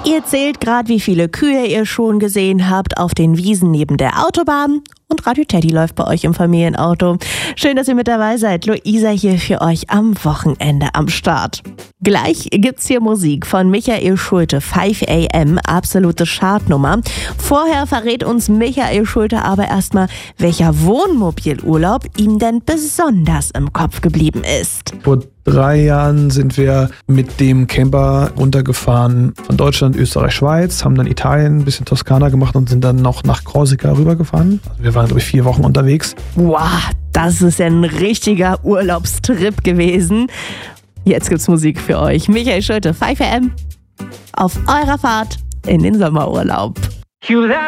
Ihr zählt gerade, wie viele Kühe ihr schon gesehen habt auf den Wiesen neben der Autobahn. Und Radio Teddy läuft bei euch im Familienauto. Schön, dass ihr mit dabei seid. Luisa hier für euch am Wochenende am Start. Gleich gibt's hier Musik von Michael Schulte, 5 AM, absolute Chartnummer. Vorher verrät uns Michael Schulte aber erstmal, welcher Wohnmobilurlaub ihm denn besonders im Kopf geblieben ist. Vor 3 Jahren sind wir mit dem Camper runtergefahren von Deutschland, Österreich, Schweiz, haben dann Italien, ein bisschen Toskana gemacht und sind dann noch nach Korsika rübergefahren. Also wir waren, glaube ich, 4 Wochen unterwegs. Wow, das ist ja ein richtiger Urlaubstrip gewesen. Jetzt gibt's Musik für euch. Michael Schulte, 5 AM, auf eurer Fahrt in den Sommerurlaub.